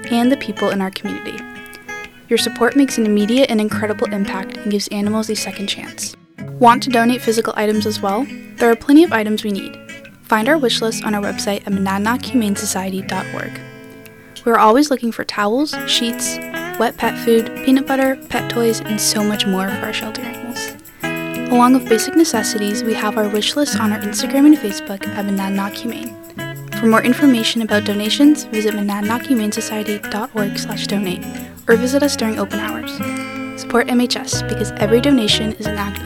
and the people in our community. Your support makes an immediate and incredible impact and gives animals a second chance. Want to donate physical items as well? There are plenty of items we need. Find our wish list on our website at monadnockhumanesociety.org. We're always looking for towels, sheets, wet pet food, peanut butter, pet toys, and so much more for our shelter animals. Along with basic necessities, we have our wish list on our Instagram and Facebook at Monadnock Humane. For more information about donations, visit monadnockhumanesociety.org/donate or visit us during open hours. Support MHS because every donation is an act